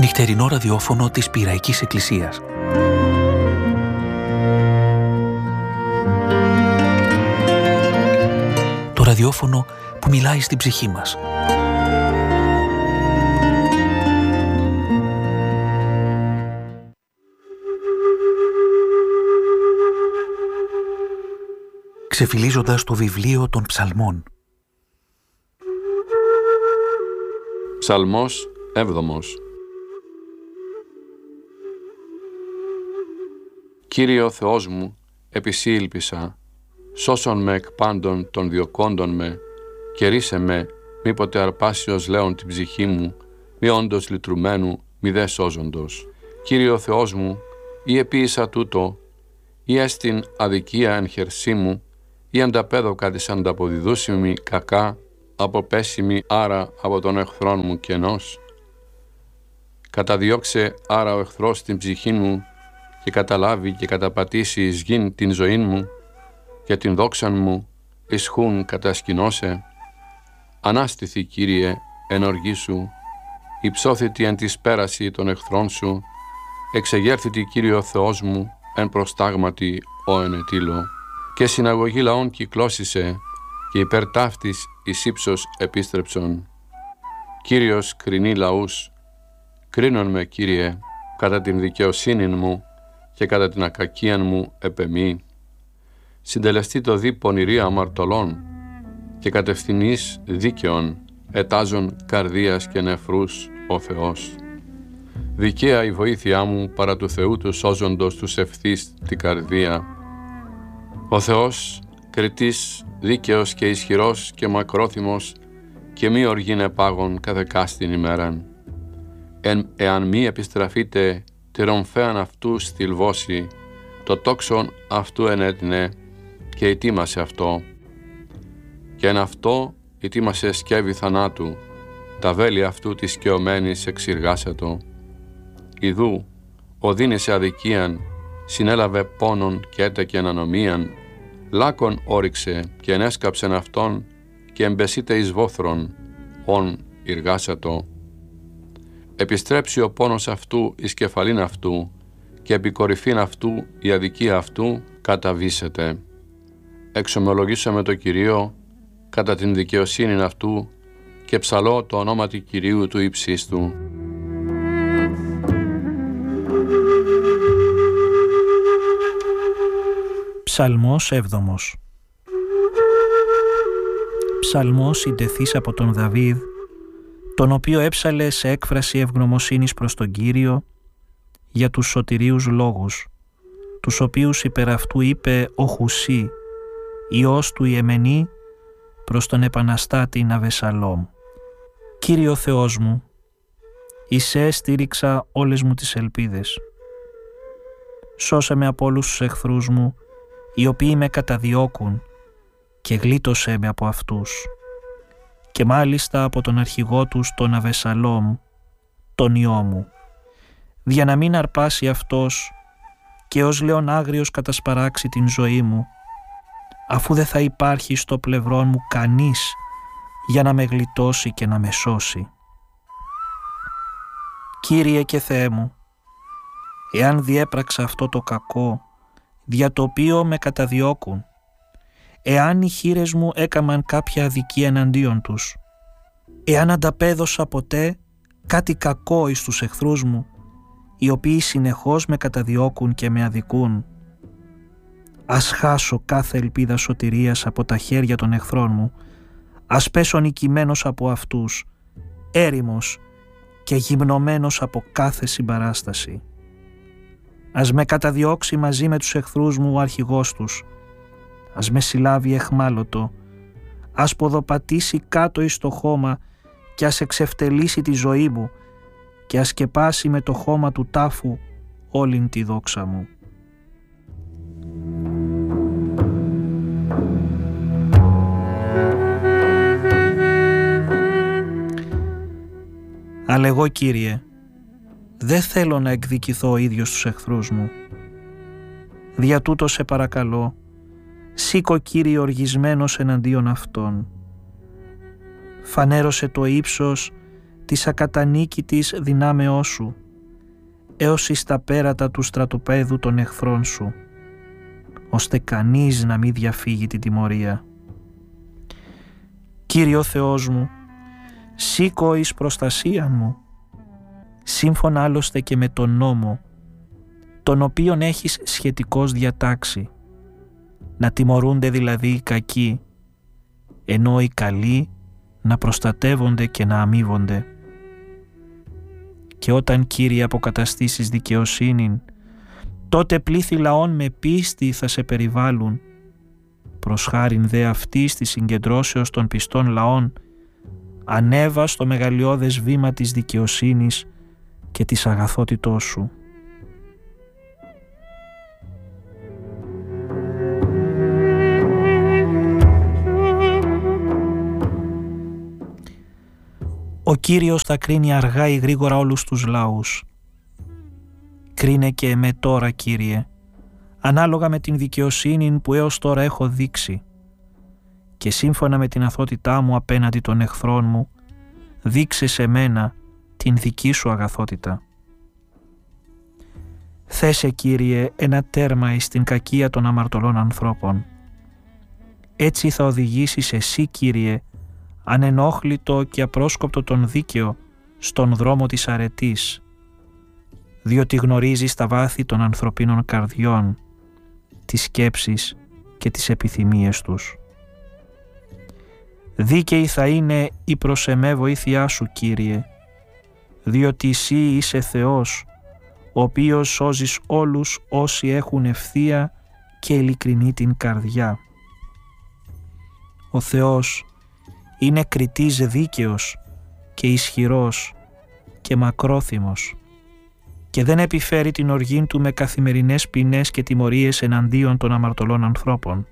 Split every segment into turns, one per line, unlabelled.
νυχτερινό ραδιόφωνο της Πειραϊκής Εκκλησίας. Το ραδιόφωνο που μιλάει στην ψυχή μας. Ξεφυλίζοντας το βιβλίο των ψαλμών.
Ψαλμός 7. Κύριε ο Θεός μου, επί σοι ήλπισα, σώσον με εκ πάντων των διωκόντων με, και ρίσε με, μήποτε αρπάσιος λέον την ψυχή μου, μη όντως λυτρουμένου, μη δε σώζοντος. Κύριε ο Θεός μου, ή επίησα τούτο, ή έστιν αδικία εν χερσί μου, ή ανταπέδοκα της ανταποδιδούσιμη κακά, αποπέσιμη άρα από τον εχθρόν μου κενός. Καταδιώξε άρα ο εχθρός την ψυχή μου και καταλάβει και καταπατήσει εις γην την ζωή μου και την δόξαν μου ισχούν κατασκηνώσε. Ανάστηθη, Κύριε, εν οργή σου, υψώθητη εν της πέραση των εχθρών σου, εξεγέρθητη, Κύριε ο Θεός μου, εν προστάγματι ο ενετήλω. Και συναγωγή λαών κυκλώσισε και υπέρ ταύτης εις ύψος επίστρεψον. Κύριος κρινεί λαούς, κρίνον με, Κύριε, κατά την δικαιοσύνη μου και κατά την ακακίαν μου επεμή. Συντελεστεί το δι πονηρία αμαρτωλών και κατευθυνής δίκαιων ετάζων καρδίας και νεφρούς ο Θεός. Δικαία η βοήθειά μου παρά του Θεού του σώζοντος τους ευθύς την καρδία. Ο Θεός, κριτής, δίκαιος και ισχυρός και μακρόθυμος και μη οργήν επάγων καθεκάστην ημέραν. Εάν μη επιστραφείτε τη ρομφέαν αυτού στυλβώσει, το τόξον αυτού ενέτεινε και ετοίμασε αυτό. Και εν αυτό ετοίμασε σκεύη θανάτου, τα βέλη αυτού της σκαιωμένης εξηργάσατο. Ιδού, οδύνησε αδικίαν, συνέλαβε πόνον και έτεκεν ανομίαν, λάκων όριξε και ενέσκαψεν αυτόν και εμπεσίτε εις βόθρον, ον ιργάσατο. Επιστρέψει ο πόνος αυτού εις κεφαλήν αυτού και επί κορυφήν αυτού η αδικία αυτού καταβήσεται. Εξομολογήσαμε το Κυρίο κατά την δικαιοσύνη αυτού και ψαλώ το ονόματι Κυρίου του ύψιστου.
Ψαλμός 7. Ψαλμός συντεθής από τον Δαβίδ, τον οποίο έψαλε σε έκφραση ευγνωμοσύνης προς τον Κύριο για τους σωτηρίους λόγους, τους οποίους υπερ αυτού είπε ο Χουσί, ιός του Ιεμενή, προς τον επαναστάτη Αβεσαλόμ. Κύριο Θεός μου, εισέ στήριξα όλες μου τις ελπίδες. Σώσε με από όλους τους εχθρούς μου, οι οποίοι με καταδιώκουν, και γλίτωσέ με από αυτούς, και μάλιστα από τον αρχηγό τους τον Αβεσαλόμ, τον ιό μου, για να μην αρπάσει αυτός και ως λέον άγριος κατασπαράξει την ζωή μου, αφού δεν θα υπάρχει στο πλευρόν μου κανείς για να με γλιτώσει και να με σώσει. Κύριε και Θεέ μου, εάν διέπραξα αυτό το κακό, δια το οποίο με καταδιώκουν, εάν οι χείλες μου έκαμαν κάποια αδικία εναντίον τους, εάν ανταπέδωσα ποτέ κάτι κακό εις τους εχθρούς μου, οι οποίοι συνεχώς με καταδιώκουν και με αδικούν, ας χάσω κάθε ελπίδα σωτηρίας από τα χέρια των εχθρών μου, ας πέσω νικημένος από αυτούς, έρημος και γυμνωμένος από κάθε συμπαράσταση. Ας με καταδιώξει μαζί με τους εχθρούς μου ο αρχηγός τους, ας με συλλάβει εχμάλωτο, ας ποδοπατήσει κάτω εις το χώμα και ας εξευτελίσει τη ζωή μου και ας σκεπάσει με το χώμα του τάφου όλην τη δόξα μου. Αλλά εγώ, Κύριε, δεν θέλω να εκδικηθώ ο ίδιος στους εχθρούς μου. Δια τούτο σε παρακαλώ, σήκω, Κύριε, οργισμένος εναντίον αυτών. Φανέρωσε το ύψος της ακατανίκητης δυνάμεώς σου, έως εις τα πέρατα του στρατοπέδου των εχθρών σου, ώστε κανείς να μην διαφύγει την τιμωρία. Κύριε Θεός μου, σήκω εις προστασία μου, σύμφωνα άλλωστε και με τον νόμο, τον οποίον έχεις σχετικώς διατάξει, να τιμωρούνται δηλαδή οι κακοί, ενώ οι καλοί να προστατεύονται και να αμείβονται. Και όταν, Κύριε, αποκαταστήσεις δικαιοσύνην, τότε πλήθη λαών με πίστη θα σε περιβάλλουν, προς χάριν δε αυτής της συγκεντρώσεως των πιστών λαών, ανέβα στο μεγαλειώδες βήμα της δικαιοσύνης και της αγαθότητός σου. Ο Κύριος θα κρίνει αργά ή γρήγορα όλους τους λαούς. Κρίνε και εμέ τώρα, Κύριε, ανάλογα με την δικαιοσύνη που έως τώρα έχω δείξει, και σύμφωνα με την αθότητά μου απέναντι των εχθρών μου, δείξε σε μένα την δική σου αγαθότητα. Θέσε, Κύριε, ένα τέρμα εις την κακία των αμαρτωλών ανθρώπων. Έτσι θα οδηγήσεις εσύ, Κύριε, ανενόχλητο και απρόσκοπτο τον δίκαιο στον δρόμο της αρετής, διότι γνωρίζεις τα βάθη των ανθρωπίνων καρδιών, τις σκέψεις και τις επιθυμίες τους. Δίκαιη θα είναι η προς εμέ βοήθειά σου, Κύριε, διότι εσύ είσαι Θεός, ο οποίος σώζεις όλους όσοι έχουν ευθεία και ειλικρινή την καρδιά. Ο Θεός είναι κριτής δίκαιος και ισχυρός και μακρόθυμος και δεν επιφέρει την οργή του με καθημερινές ποινές και τιμωρίες εναντίον των αμαρτωλών ανθρώπων.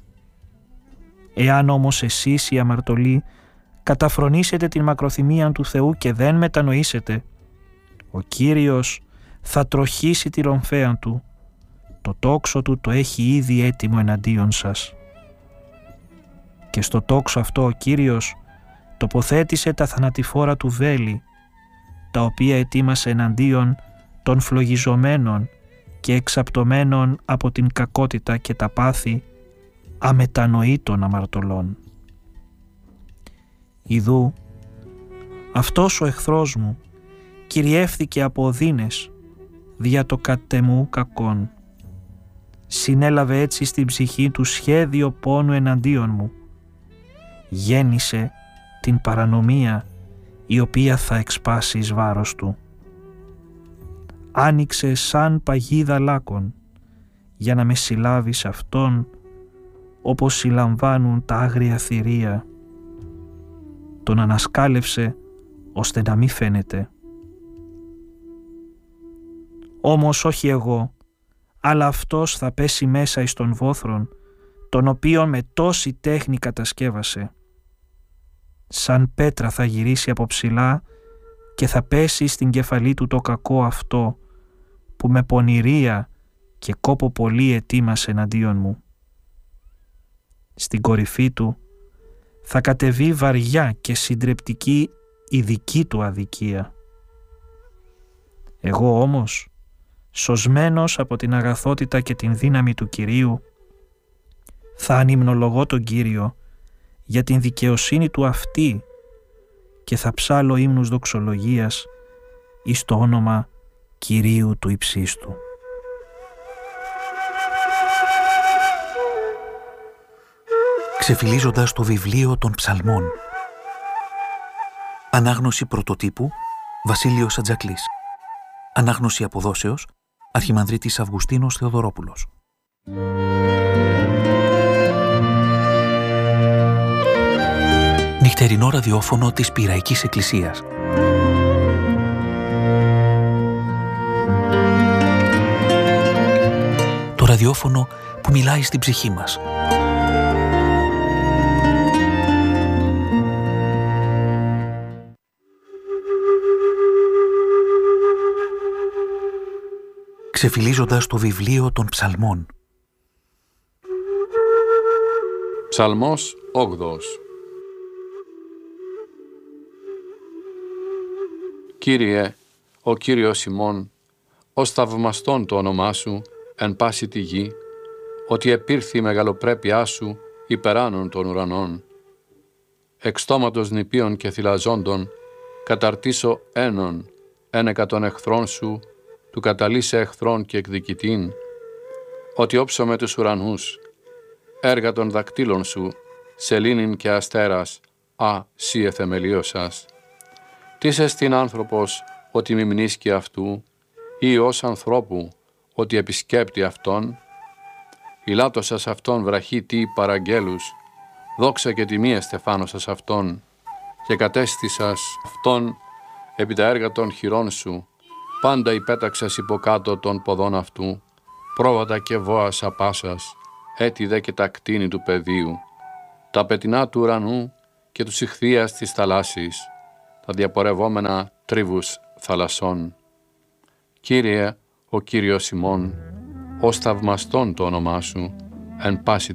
Εάν όμως εσείς οι αμαρτωλοί καταφρονήσετε την μακροθυμία του Θεού και δεν μετανοήσετε, ο Κύριος θα τροχήσει τη ρομφαία του, το τόξο του το έχει ήδη έτοιμο εναντίον σας. Και στο τόξο αυτό ο Κύριος τοποθέτησε τα θανατηφόρα του βέλη, τα οποία ετοίμασε εναντίον των φλογιζομένων και εξαπτωμένων από την κακότητα και τα πάθη αμετανοήτων αμαρτωλών. Ιδού, αυτός ο εχθρός μου κυριεύθηκε από οδύνες δια το κατεμού κακόν. Συνέλαβε έτσι στην ψυχή του σχέδιο πόνου εναντίον μου. Γέννησε την παρανομία η οποία θα εξπάσει εις βάρος του. Άνοιξε σαν παγίδα λάκων για να με συλλάβει σε αυτόν όπως συλλαμβάνουν τα άγρια θηρία. Τον ανασκάλευσε ώστε να μη φαίνεται. Όμως όχι εγώ, αλλά αυτός θα πέσει μέσα εις τον βόθρον, τον οποίον με τόση τέχνη κατασκεύασε. Σαν πέτρα θα γυρίσει από ψηλά και θα πέσει στην κεφαλή του το κακό αυτό που με πονηρία και κόπο πολύ ετοίμασε εναντίον μου. Στην κορυφή του θα κατεβεί βαριά και συντρεπτική η δική του αδικία. Εγώ όμως, σωσμένος από την αγαθότητα και την δύναμη του Κυρίου, θα ανυμνολογώ τον Κύριο για την δικαιοσύνη του αυτή και θα ψάλω ύμνους δοξολογίας εις το όνομα Κυρίου του Υψίστου.
Ξεφυλίζοντας το βιβλίο των ψαλμών. Ανάγνωση πρωτοτύπου Βασίλειος Ατζακλής. Ανάγνωση αποδόσεως Αρχιμανδρίτης Αυγουστίνος Θεοδωρόπουλος. Νυχτερινό ραδιόφωνο της Πειραϊκής Εκκλησίας. Το ραδιόφωνο που μιλάει στην ψυχή μας. Ξεφυλίζοντας το βιβλίο των ψαλμών.
Ψαλμός 8. Κύριε, ο Κύριος ημών, ως θαυμαστόν το όνομά σου εν πάση τη γη, ότι επήρθη η μεγαλοπρέπειά σου υπεράνων των ουρανών. Εξ στόματος νηπίων και θυλαζόντων, καταρτήσω ένεκα των εχθρών σου, του καταλύσε εχθρών και εκδικητήν, ότι όψω με τους ουρανούς, έργα των δακτύλων σου, σελήνην και αστέρας, σύ εθεμελίωσας. Τίς εστιν άνθρωπος, ότι μη μνήσκει αυτού, ή ως ανθρώπου, ότι επισκέπτει αυτόν, ηλάτωσας αυτόν βραχή τι παραγγέλους, δόξα και τιμή εστεφάνωσας αυτόν, και κατέστησας αυτόν επί τα έργα των χειρών σου, πάντα υπέταξας υποκάτω των ποδών αυτού, πρόβατα και βόας απάσας, έτη δε και τα κτίνη του πεδίου, τα πετεινά του ουρανού και τους ηχθείας της θαλάσσης, τα διαπορευόμενα τρίβους θαλασσών. Κύριε, ο Κύριος ημών, ως θαυμαστόν το όνομά σου, εν πάση